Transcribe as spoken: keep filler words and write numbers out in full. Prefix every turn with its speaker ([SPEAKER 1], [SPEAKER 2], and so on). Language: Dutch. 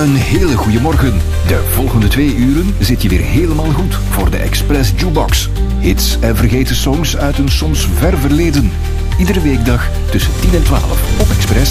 [SPEAKER 1] Een hele goede morgen. De volgende twee uren zit je weer helemaal goed voor de Express Jukebox. Hits en vergeten songs uit een soms ver verleden. Iedere weekdag tussen tien en twaalf op Express.